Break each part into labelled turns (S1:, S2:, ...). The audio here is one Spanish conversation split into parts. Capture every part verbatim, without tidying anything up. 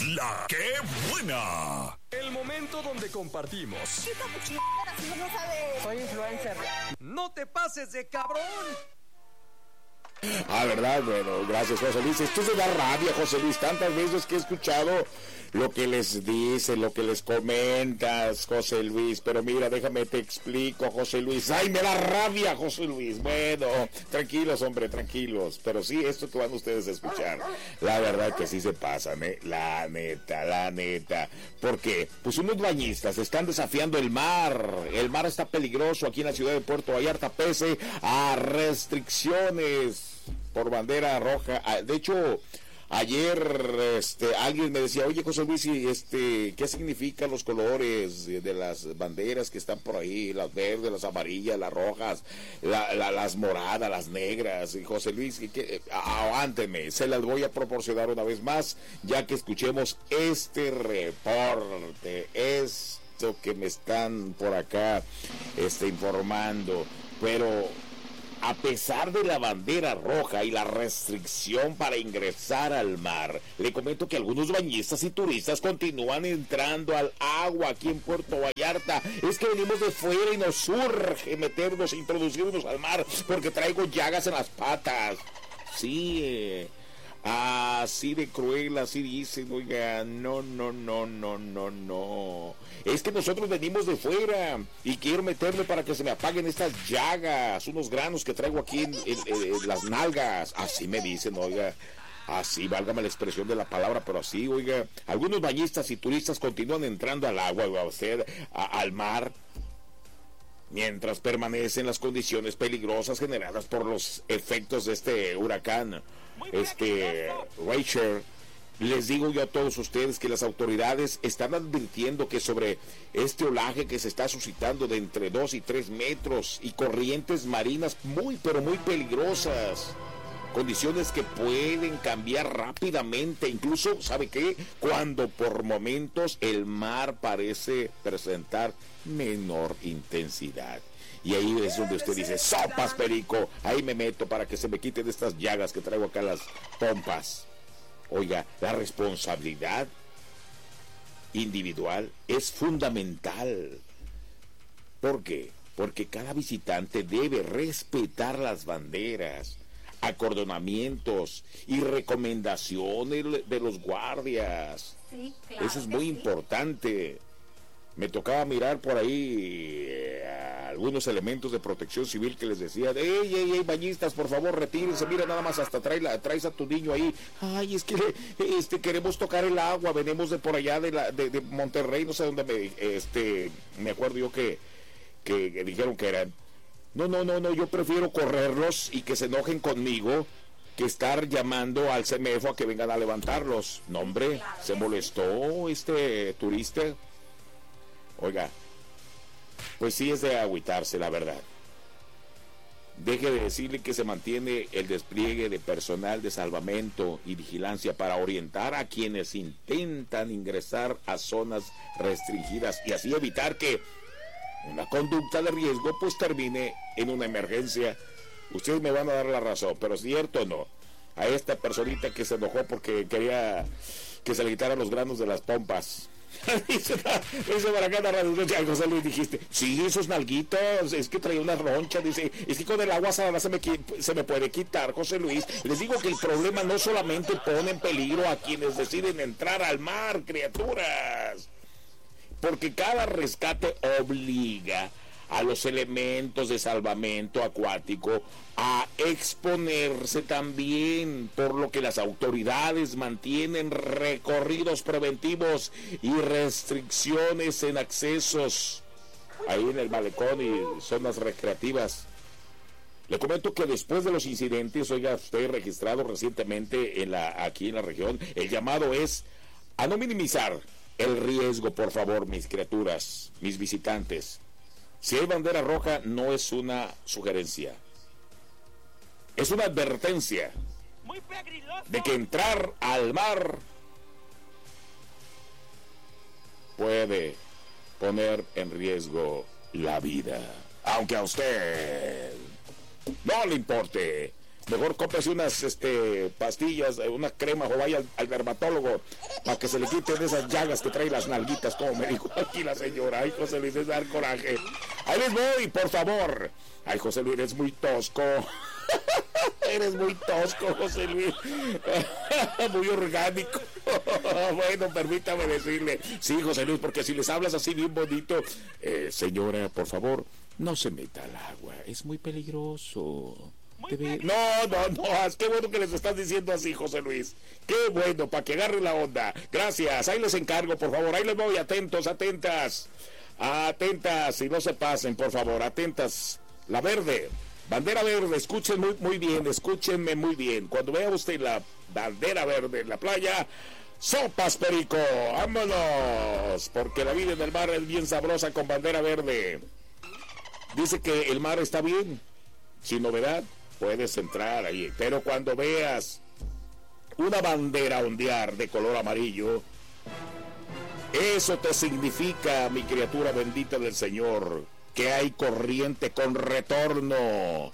S1: La que buena.
S2: El momento donde compartimos.
S3: Chica, tu chingadera, si no sabes.
S4: Soy influencer.
S2: No te pases de cabrón.
S5: Ah, ¿verdad? Bueno, gracias, José Luis. Esto se da rabia, José Luis. Tantas veces que he escuchado lo que les dice, lo que les comentas, José Luis. Pero mira, déjame te explico, José Luis. ¡Ay, me da rabia, José Luis! Bueno, tranquilos, hombre, tranquilos. Pero sí, esto que van ustedes a escuchar, la verdad que sí se pasan, ¿eh? La neta, la neta. ¿Por qué? Pues unos bañistas están desafiando el mar. El mar está peligroso aquí en la ciudad de Puerto Vallarta, pese a restricciones por bandera roja. De hecho, ayer este alguien me decía, oye, José Luis, este, ¿qué significan los colores de las banderas que están por ahí? Las verdes, las amarillas, las rojas, la, la, las moradas, las negras. Y José Luis, ¿qué? Aguánteme, se las voy a proporcionar una vez más, ya que escuchemos este reporte, esto que me están por acá este, informando. Pero a pesar de la bandera roja y la restricción para ingresar al mar, le comento que algunos bañistas y turistas continúan entrando al agua aquí en Puerto Vallarta. Es que venimos de fuera y nos surge meternos, introducirnos al mar, porque traigo llagas en las patas. Sí, eh, así de cruel, así dicen, oiga, no, no, no, no, no, no. Es que nosotros venimos de fuera y quiero meterme para que se me apaguen estas llagas, unos granos que traigo aquí en, en, en, en las nalgas. Así me dicen, oiga, así, válgame la expresión de la palabra, pero así, oiga. Algunos bañistas y turistas continúan entrando al agua, oiga, usted, a, al mar, mientras permanecen las condiciones peligrosas generadas por los efectos de este huracán, este Rachel. Les digo yo a todos ustedes que las autoridades están advirtiendo que sobre este olaje que se está suscitando de entre dos y tres metros y corrientes marinas muy pero muy peligrosas, condiciones que pueden cambiar rápidamente, incluso, ¿sabe qué? Cuando por momentos el mar parece presentar menor intensidad. Y ahí es donde usted dice, sopas, perico, ahí me meto para que se me quiten estas llagas que traigo acá en las pompas. Oiga, la responsabilidad individual es fundamental. ¿Por qué? Porque cada visitante debe respetar las banderas, acordonamientos y recomendaciones de los guardias.
S3: Sí, claro.
S5: Eso es muy
S3: sí.
S5: importante. Me tocaba mirar por ahí eh, algunos elementos de protección civil que les decían, ey, ey, ey, bañistas, por favor, retírense, mira, nada más hasta trae la, traes a tu niño ahí. Ay, es que este queremos tocar el agua, venimos de por allá de, la, de, de Monterrey, no sé dónde me, este, me acuerdo yo que, que, que dijeron que eran. No, no, no, no, yo prefiero correrlos y que se enojen conmigo que estar llamando al CEMEFO a que vengan a levantarlos. No, hombre, se molestó este turista. Oiga, pues sí es de agüitarse, la verdad. Deje de decirle que se mantiene el despliegue de personal de salvamento y vigilancia para orientar a quienes intentan ingresar a zonas restringidas y así evitar que una conducta de riesgo pues termine en una emergencia. Ustedes me van a dar la razón, pero ¿es cierto o no? A esta personita que se enojó porque quería que se le quitaran los granos de las pompas. dice, dice para acá la radio, José Luis, dijiste, sí, esos nalguitos, es que traía una roncha, dice, es que con el agua salada se me, se me puede quitar, José Luis. Les digo que el problema no solamente pone en peligro a quienes deciden entrar al mar, criaturas, porque cada rescate obliga a los elementos de salvamento acuático a exponerse también, por lo que las autoridades mantienen recorridos preventivos y restricciones en accesos ahí en el malecón y zonas recreativas. Le comento que después de los incidentes, oiga, usted registrado recientemente en la, aquí en la región, el llamado es a no minimizar el riesgo, por favor, mis criaturas, mis visitantes. Si hay bandera roja, no es una sugerencia, es una advertencia de que entrar al mar puede poner en riesgo la vida, aunque a usted no le importe. Mejor cómprese unas este, pastillas, una crema o vaya al, al dermatólogo para que se le quiten esas llagas que trae las nalguitas, como me dijo aquí la señora. Ay, José Luis, es dar coraje. Ahí les voy, por favor. Ay, José Luis, eres muy tosco. Eres muy tosco, José Luis. Muy orgánico. Bueno, permítame decirle. Sí, José Luis, porque si les hablas así bien bonito, eh, señora, por favor, no se meta al agua. Es muy peligroso. Debe... No, no, no, qué bueno que les estás diciendo así, José Luis. Qué bueno, para que agarren la onda. Gracias, ahí les encargo, por favor. Ahí les voy, atentos, atentas. Atentas, y no se pasen, por favor, atentas. La verde, bandera verde, escuchen muy, muy bien, escúchenme muy bien. Cuando vea usted la bandera verde en la playa, sopas, perico, vámonos. Porque la vida en el mar es bien sabrosa con bandera verde. Dice que el mar está bien, sin novedad. Puedes entrar ahí, pero cuando veas una bandera ondear de color amarillo, eso te significa, mi criatura bendita del Señor, que hay corriente con retorno.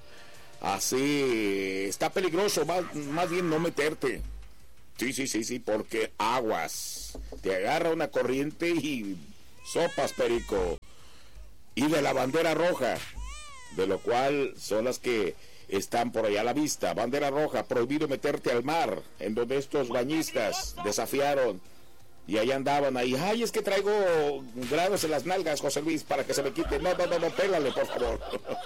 S5: Así, está peligroso, más, más bien no meterte. Sí, sí, sí, sí, porque aguas. Te agarra una corriente y sopas, perico. Y de la bandera roja, de lo cual son las que están por allá a la vista. Bandera roja, prohibido meterte al mar, en donde estos bañistas desafiaron y ahí andaban ahí. Ay, es que traigo grados en las nalgas, José Luis, para que se me quite. No, no, no, no, pélale, por favor.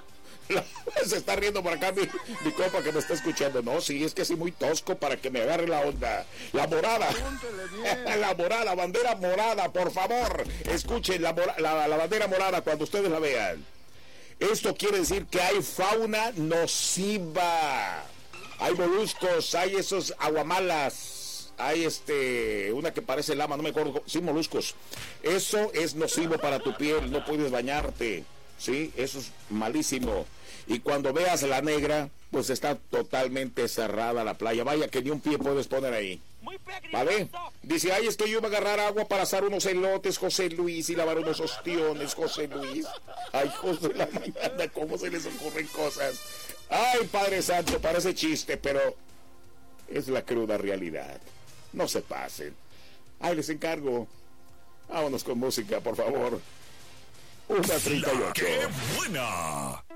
S5: Se está riendo por acá mi, mi compa que me está escuchando. No, sí, es que sí, muy tosco para que me agarre la onda. La morada. La morada, bandera morada, por favor. Escuchen la, la, la bandera morada cuando ustedes la vean. Esto quiere decir que hay fauna nociva. Hay moluscos, hay esos aguamalas, hay este, una que parece lama, no me acuerdo, sí, moluscos. Eso es nocivo para tu piel, no puedes bañarte, ¿sí? Eso es malísimo. Y cuando veas la negra, pues está totalmente cerrada la playa. Vaya que ni un pie puedes poner ahí. ¿Vale? Dice, ay, es que yo iba a agarrar agua para asar unos elotes, José Luis, y lavar unos ostiones, José Luis. Ay, hijos de la mañana, ¿cómo se les ocurren cosas? Ay, Padre Santo, parece chiste, pero es la cruda realidad. No se pasen. Ay, les encargo. Vámonos con música, por favor. Una treinta y ocho.
S1: ¡Qué buena!